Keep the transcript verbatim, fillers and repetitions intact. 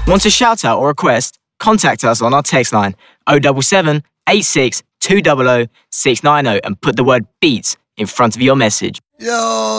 Want a shout out or request? Contact us on our text line oh seven seven, eight six two zero zero, six nine zero and put the word beats in front of your message. Yo.